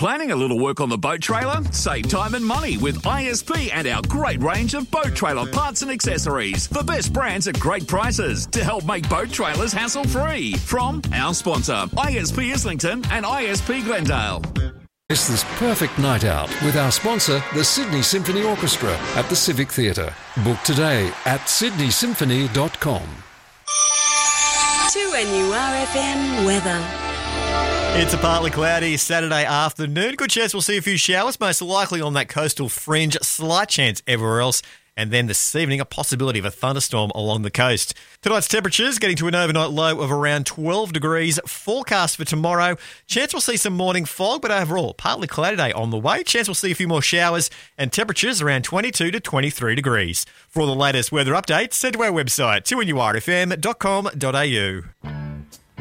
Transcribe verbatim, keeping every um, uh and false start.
planning a little work on the boat trailer? Save time and money with I S P and our great range of boat trailer parts and accessories. The best brands at great prices to help make boat trailers hassle-free. From our sponsor, I S P Islington and I S P Glendale. It's this perfect night out with our sponsor, the Sydney Symphony Orchestra at the Civic Theatre. Book today at sydney symphony dot com. two N U R F M weather. It's a partly cloudy Saturday afternoon. Good chance we'll see a few showers, most likely on that coastal fringe. Slight chance everywhere else. And then this evening, a possibility of a thunderstorm along the coast. Tonight's temperatures getting to an overnight low of around twelve degrees. Forecast for tomorrow. Chance we'll see some morning fog, but overall, partly cloudy day on the way. Chance we'll see a few more showers and temperatures around twenty-two to twenty-three degrees. For all the latest weather updates, send to our website, two N U R F M dot com dot A U.